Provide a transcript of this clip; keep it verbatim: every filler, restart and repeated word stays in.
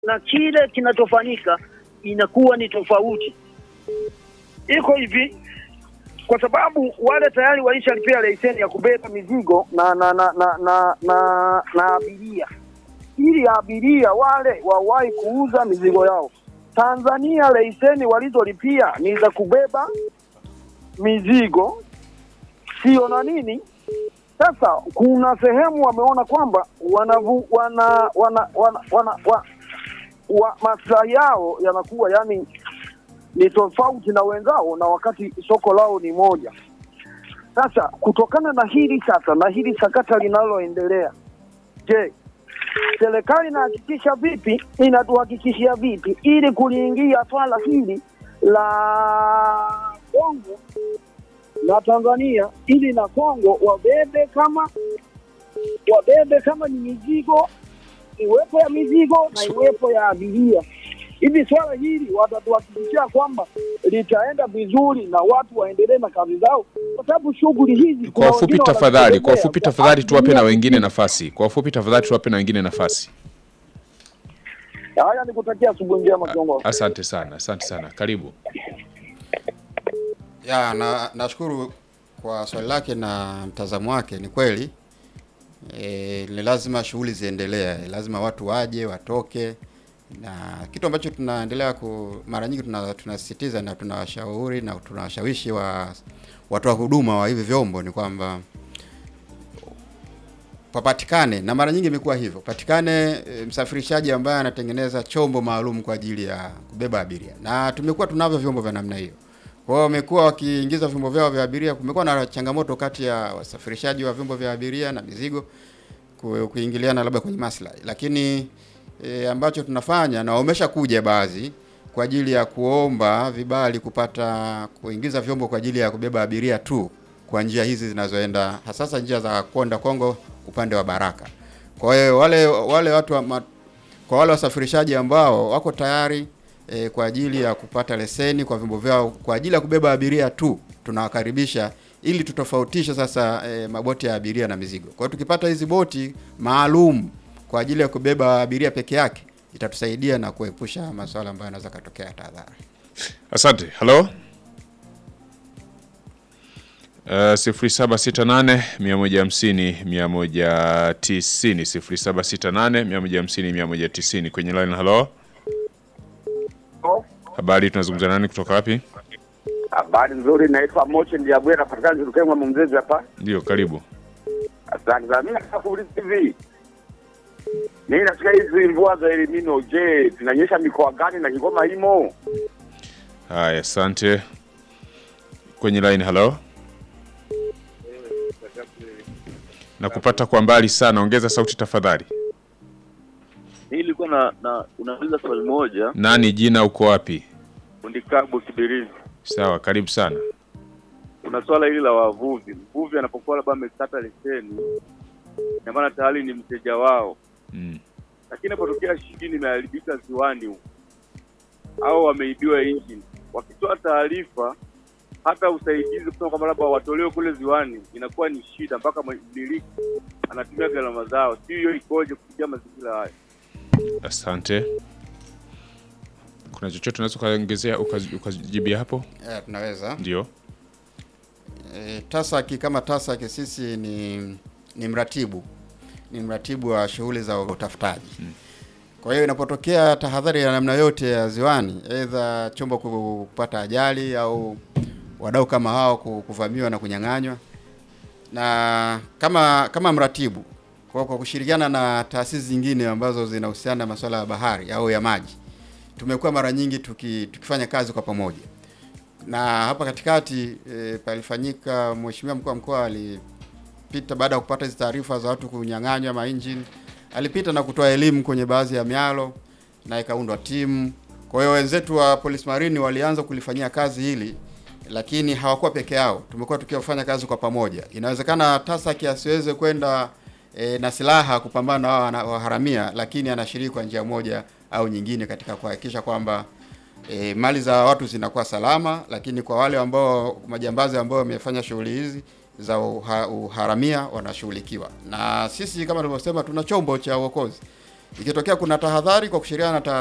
na kile kinachofanyika inakuwa ni tofauti. Iko hivi, kwa sababu wale tayari walishalipia leseni ya kubeba mizigo na na na na na, na, na abiria, ili abiria wale wawahi kuuza mizigo yao. Tanzania leseni walizolipia ni za kubeba mizigo, sio na nini. Sasa kuna sehemu wameona kwamba wanavu, wana wana wana, wana wa, wa, maslahi yao yanakuwa yani ni tofauti na wenzao, na wakati soko lao ni moja. Sasa kutokana na hili sasa na hili sakata linaloendelea, je, serikali inahakikisha vipi, inatuhakikishia vipi ili kuliingia swala hili la Kongo na Tanzania, ili na Kongo wabebe kama wabebe kama ni mizigo, iwepo ya mizigo na iwepo ya abiria. Hivi swala hili watatuhakikishia kwamba litaenda vizuri na watu waendelee na kazi zao, kwa sababu shughuli hizi kwa ufupi tafadhali, kwa ufupi tafadhali tuwape na wengine nafasi. Kwa ufupi tafadhali tuwape na wengine nafasi. Haya, nikutakia asubuhi njema kiongozi. Asante sana, asante sana. Karibu. Ya, na nashukuru kwa swali lake na mtazamo wake. Ni kweli e, ni lazima shughuli ziendelee, lazima watu waje, watoke, na kitu ambacho tunaendelea ku mara nyingi tunasisitiza na tunawashauri na tunawashawishi wa watu wa huduma wa hivi vyombo ni kwamba papatikane, na mara nyingi imekuwa hivyo, patikane e, msafirishaji ambaye anatengeneza chombo maalum kwa ajili ya kubeba abiria, na tumekuwa tunavyo vyombo vya namna hiyo. Kwa hiyo wamekuwa wakiingiza vyombo vyao vya abiria. Kumekuwa na changamoto kati ya wasafirishaji wa vyombo vya abiria na mizigo kuingiliana labda kwenye maslahi, lakini e, ambacho tunafanya na wameshakuja baadhi kwa ajili ya kuomba vibali kupata kuingiza vyombo kwa ajili ya kubeba abiria tu kwa njia hizi zinazoenda hasa njia za kwenda Kongo upande wa Baraka. Kwa hiyo wale wale watu wa ma, kwa wale wasafirishaji ambao wako tayari e, kwa ajili ya kupata leseni kwa vyombo vyao kwa ajili ya kubeba abiria tu, tunawakaribisha ili tutofautishe sasa e, maboti ya abiria na mizigo. Kwa hiyo tukipata hizi boti maalum kwa ajili ya kubeba abiria peke yake, itatusaidia na kuepusha masuala ambayo yanaweza kutokea tahadhari. Asante. Hello. Uh, sifuri saba sita nane mia moja hamsini mia moja tisini sifuri saba sita nane mia moja hamsini mia moja tisini kwenye line. Hello. Oh. Habari, tunazungumza nani kutoka wapi? Habari nzuri, naitwa Moche Ndiabwe na patikana Rukengwa Mumzezi hapa. Ndio, karibu. Asante sana. Mimi nataka kuuliza hivi. Mimi nasikia hizi mvua za El Nino, je, zinanyesha mikoa gani na Kigoma imo? Haya, asante. Kwenye line. Hello. Na kupata kwa mbali sana, ongeza sauti tafadhali. Nilikuwa na, na unauliza swali moja. Nani, jina, uko wapi? Undikabo Kibirizi. Sawa, karibu sana. Kuna swala hili la wavuvi. Mvuvi anapokuwa labda amekata leseni, na maana tayari ni mteja wao. Mm. Lakini inapotokea shingini imeharibika ziwani huko, au wameibiwa engine, wakitoa taarifa hata usaidizi kutoka kwamba labda watolewe kule ziwani, inakuwa ni shida mpaka mmiliki anatumia gharama zao. Si hiyo ikoje kufikia mazingira haya? Asante. Kuna chochote unaweza kuongezea ukajibia hapo? Eh, tunaweza. Ndio. E, TASAC kama TASAC sisi ni ni mratibu. Ni mratibu wa shughuli za utafutaji. Hmm. Kwa hiyo inapotokea tahadhari ya namna yote ya ziwani, aidha chombo kupata ajali au wadau kama hao kuvamiwa na kunyang'anywa, na kama kama mratibu kwa kwa kushirikiana na taasisi zingine ambazo zinahusiana na masuala ya bahari au ya maji, tumekuwa mara nyingi tuki, tukifanya kazi kwa pamoja. Na hapa katikati e, palifanyika, mheshimiwa mkuu wa mkoa alipita baada ya kupata hizo taarifa za watu kunyang'anywa ma engine, alipita na kutoa elimu kwenye baadhi ya mialo na ikaundwa timu. Kwa hiyo wenzetu wa Police Marine walianza kulifanyia kazi hili, lakini hawakuwa peke yao. Tumekuwa tukifanya kazi kwa pamoja. Inawezekana TASAC asiweze kwenda e, na silaha kupambana na waharamia, lakini anashiriki kwa njia moja au nyingine katika kuhakikisha kwamba e, mali za watu zinakuwa salama, lakini kwa wale ambao majambazi ambao wamefanya shughuli hizi za uha, uharamia wanashughulikiwa. Na sisi kama tulivyosema tuna chombo cha uokozi. Ikitokea kuna tahadhari, kwa kushirikiana na tahadhari